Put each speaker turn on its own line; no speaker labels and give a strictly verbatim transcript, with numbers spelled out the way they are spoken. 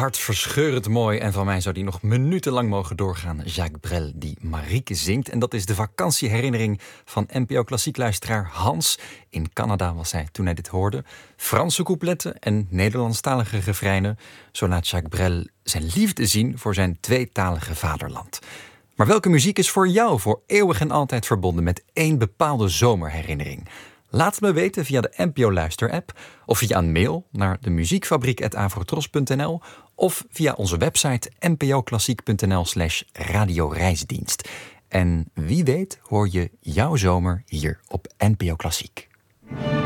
hartverscheurend mooi. En van mij zou die nog minutenlang mogen doorgaan. Jacques Brel, die Marieke zingt. En dat is de vakantieherinnering van N P O Klassiek-luisteraar Hans. In Canada was hij toen hij dit hoorde. Franse coupletten en Nederlandstalige refreinen. Zo laat Jacques Brel zijn liefde zien voor zijn tweetalige vaderland. Maar welke muziek is voor jou voor eeuwig en altijd verbonden met één bepaalde zomerherinnering? Laat het me weten via de N P O-luisterapp of via een mail naar de muziekfabriek at avrotros punt n l of via onze website npoklassiek.nl slash radioreisdienst. En wie weet hoor je jouw zomer hier op N P O Klassiek.